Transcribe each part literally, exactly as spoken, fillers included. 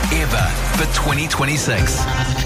ever for twenty twenty-six.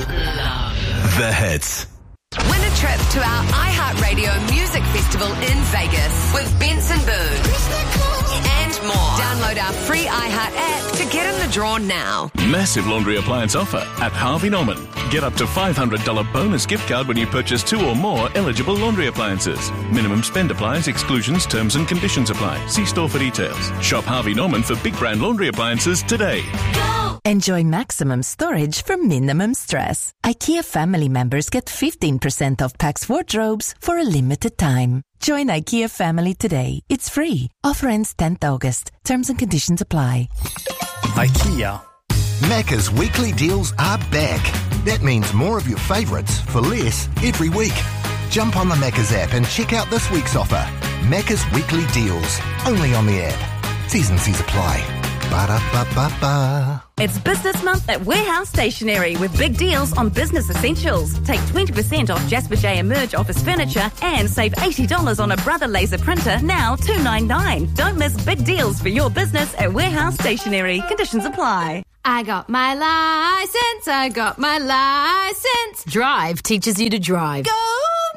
The Hits. Win a trip to our iHeartRadio Music Festival in Vegas with Benson Boone and more. Download our free iHeart app to get in the draw now. Massive laundry appliance offer at Harvey Norman. Get up to five hundred dollars bonus gift card when you purchase two or more eligible laundry appliances. Minimum spend applies, exclusions, terms and conditions apply. See store for details. Shop Harvey Norman for big brand laundry appliances today. Go! Enjoy maximum storage for minimum stress. IKEA family members get fifteen percent off Pax wardrobes for a limited time. Join IKEA family today. It's free. Offer ends tenth August. Terms and conditions apply. IKEA. Macca's weekly deals are back. That means more of your favourites for less every week. Jump on the Macca's app and check out this week's offer. Macca's weekly deals. Only on the app. T's and C's apply. Ba-da-ba-ba-ba. It's Business Month at Warehouse Stationery with big deals on business essentials. Take twenty percent off Jasper J Emerge office furniture and save eighty dollars on a Brother laser printer, now two hundred ninety-nine dollars. Don't miss big deals for your business at Warehouse Stationery. Conditions apply. I got my license, I got my license. Drive teaches you to drive. Go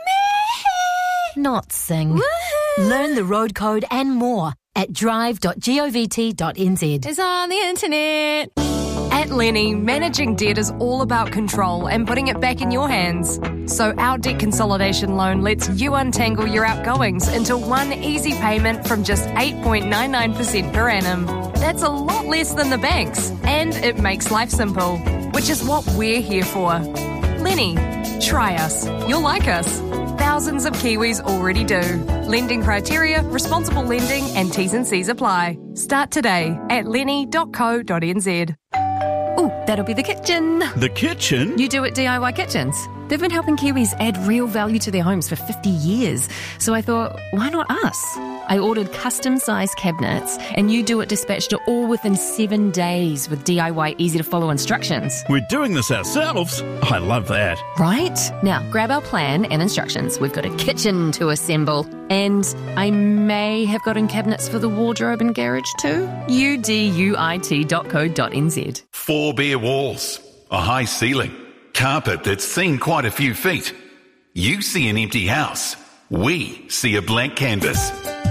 me! Not sing. Woo-hoo. Learn the road code and more at drive dot govt dot n z. It's on the internet. At Lenny, managing debt is all about control and putting it back in your hands. So our debt consolidation loan lets you untangle your outgoings into one easy payment from just eight point nine nine percent per annum. That's a lot less than the banks, and it makes life simple, which is what we're here for. Lenny, try us. You'll like us. Thousands of Kiwis already do. Lending criteria, responsible lending and T's and C's apply. Start today at lenny dot co dot n z. Ooh, that'll be the kitchen. The kitchen? You Do It D I Y Kitchens. They've been helping Kiwis add real value to their homes for fifty years. So I thought, why not us? I ordered custom-sized cabinets, and You Do It dispatched it all within seven days with D I Y easy-to-follow instructions. We're doing this ourselves? I love that. Right? Now, grab our plan and instructions. We've got a kitchen to assemble. And I may have gotten cabinets for the wardrobe and garage too. U D U I T dot co dot n z. Four bare walls, a high ceiling, carpet that's seen quite a few feet. You see an empty house. We see a blank canvas.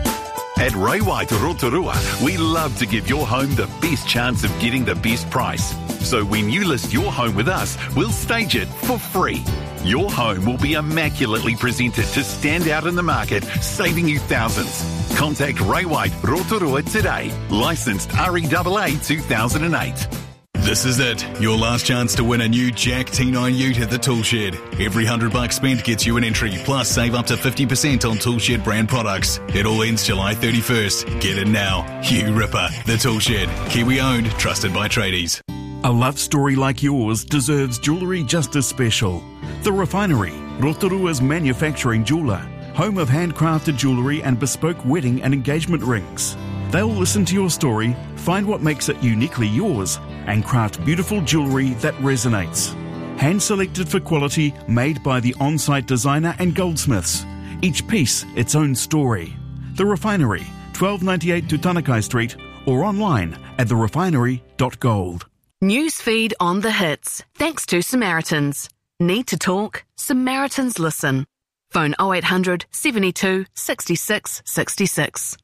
At Ray White Rotorua, we love to give your home the best chance of getting the best price. So when you list your home with us, we'll stage it for free. Your home will be immaculately presented to stand out in the market, saving you thousands. Contact Ray White Rotorua today. Licensed R E A A two thousand eight. This is it. Your last chance to win a new Jack T nine Ute at the Toolshed. Every hundred bucks spent gets you an entry, plus save up to fifty percent on Toolshed brand products. It all ends July thirty-first. Get it now. You Ripper. The Toolshed. Kiwi owned, trusted by tradies. A love story like yours deserves jewellery just as special. The Refinery, Rotorua's manufacturing jeweller, home of handcrafted jewellery and bespoke wedding and engagement rings. They'll listen to your story, find what makes it uniquely yours, and craft beautiful jewellery that resonates. Hand-selected for quality, made by the on-site designer and goldsmiths. Each piece its own story. The Refinery, twelve ninety-eight Tutanakai Street, or online at the refinery dot gold. Newsfeed on the hits. Thanks to Samaritans. Need to talk? Samaritans listen. Phone oh eight hundred, seventy-two, sixty-six, sixty-six.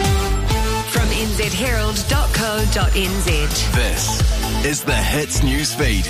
From n z herald dot co dot n z. This is the Hits Newsfeed.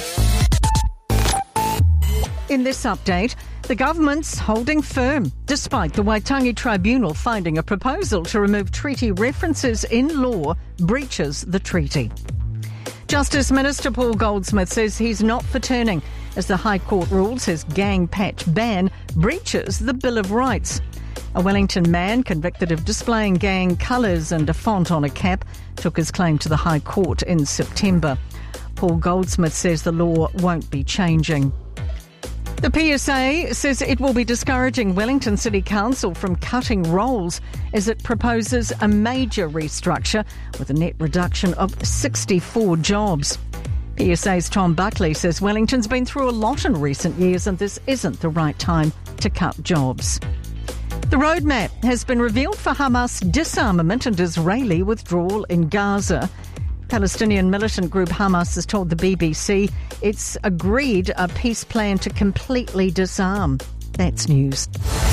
In this update, the government's holding firm, despite the Waitangi Tribunal finding a proposal to remove treaty references in law breaches the treaty. Justice Minister Paul Goldsmith says he's not for turning, as the High Court rules his gang patch ban breaches the Bill of Rights. A Wellington man convicted of displaying gang colours and a font on a cap took his claim to the High Court in September. Paul Goldsmith says the law won't be changing. The P S A says it will be discouraging Wellington City Council from cutting roles as it proposes a major restructure with a net reduction of sixty-four jobs. P S A's Tom Buckley says Wellington's been through a lot in recent years and this isn't the right time to cut jobs. The roadmap has been revealed for Hamas disarmament and Israeli withdrawal in Gaza. Palestinian militant group Hamas has told the B B C it's agreed a peace plan to completely disarm. That's news.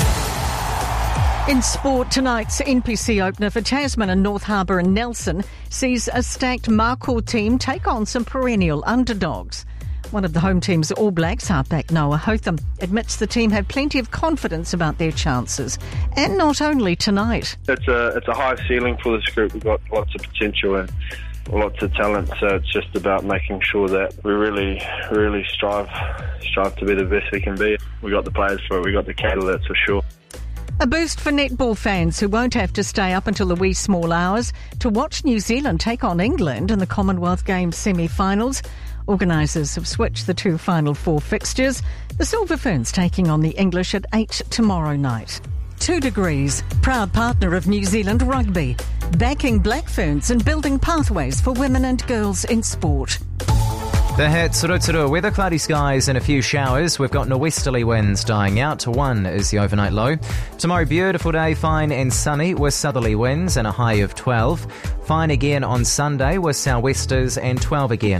In sport, tonight's N P C opener for Tasman and North Harbour and Nelson sees a stacked Markhor team take on some perennial underdogs. One of the home team's All Blacks, halfback Noah Hotham, admits the team have plenty of confidence about their chances. And not only tonight. It's a, it's a high ceiling for this group. We've got lots of potential and lots of talent, so it's just about making sure that we really, really strive, strive to be the best we can be. We got the players for it, we got the cattle, that's for sure. A boost for netball fans who won't have to stay up until the wee small hours to watch New Zealand take on England in the Commonwealth Games semi-finals. Organisers have switched the two Final Four fixtures. The Silver Ferns taking on the English at eight tomorrow night. Two Degrees, proud partner of New Zealand Rugby, backing Black Ferns and building pathways for women and girls in sport. The hits, Ruturu, weather, cloudy skies and a few showers. We've got norwesterly winds dying out. One is the overnight low. Tomorrow, beautiful day, fine and sunny with southerly winds and a high of twelve. Fine again on Sunday with sou'westers and twelve again.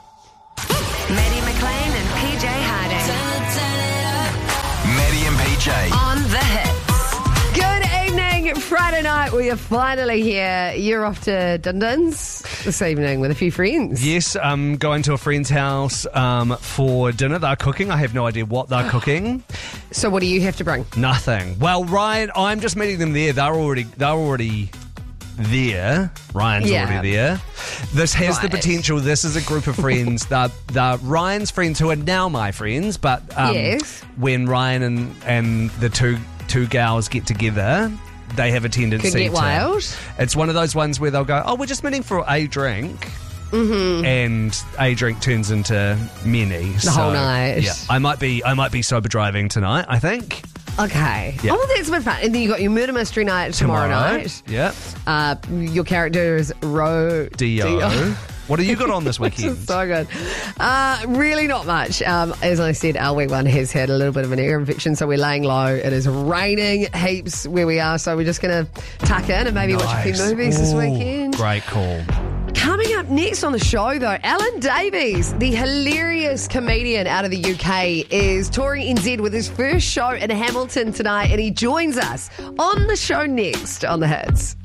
Maddie McLean and P J Harding. Maddie and P J. On the hits. Good evening. Friday night, we are finally here. You're off to Dundon's this evening with a few friends. Yes, I'm going to a friend's house um, for dinner. They're cooking. I have no idea what they're cooking. So what do you have to bring? Nothing. Well, Ryan, I'm just meeting them there. They're already they're already there. Ryan's Yeah. already there. This has Right. the potential. This is a group of friends. they're, they're Ryan's friends who are now my friends, but um, Yes. when Ryan and, and the two two gals get together, they have a tendency Could get to... wild. It's one of those ones where they'll go, oh, we're just meeting for a drink. Mm-hmm. And a drink turns into many. The whole night. Yeah, I might be I might be sober driving tonight, I think. Okay. Yeah. Oh, well, that's been fun. And then you got your murder mystery night tomorrow, night. Yeah. Uh, your character is Ro Dio. What have you got on this This weekend? is so good. Uh, really not much. Um, as I said, our week one has had a little bit of an ear infection, so we're laying low. It is raining heaps where we are, so we're just going to tuck in and maybe watch a few Nice. movies this Ooh, weekend. Great call. Coming up next on the show, though, Alan Davies, the hilarious comedian out of the U K, is touring N Z with his first show in Hamilton tonight, and he joins us on the show next on The Hits.